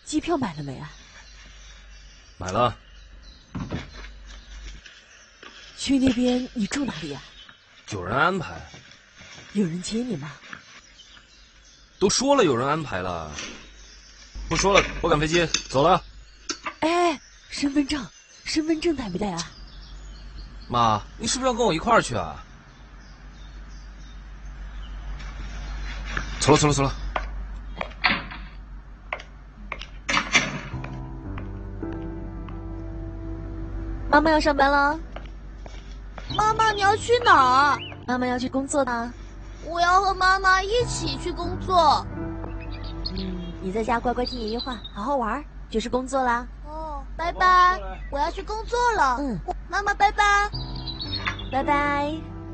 机票买了没啊？ 买了。 去那边你住哪里啊？ 有人安排。 有人接你吗？ 都说了有人安排了。不说了，我赶飞机走了。 哎，身份证带没带啊？ 妈，你是不是要跟我一块儿去啊？走了。 妈妈要上班了。 妈妈，你要去哪儿？ 妈妈要去工作的。 我要和妈妈一起去工作。 你在家乖乖听爷爷话，好好玩，就是工作啦。 哦，拜拜，我要去工作了。妈妈，拜拜。 拜拜。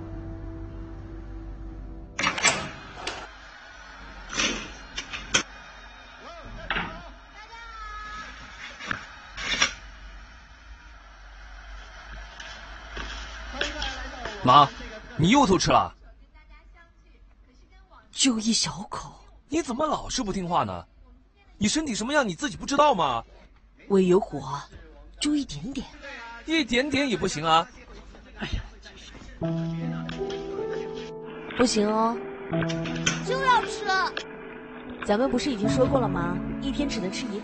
妈，你又偷吃了？ 就一小口。 你怎么老是不听话呢？你身体什么样你自己不知道吗？ 胃有火，就一点点。 一点点也不行啊！ 哎呀，不行哦， 就要吃。 咱们不是已经说过了吗？一天只能吃一口。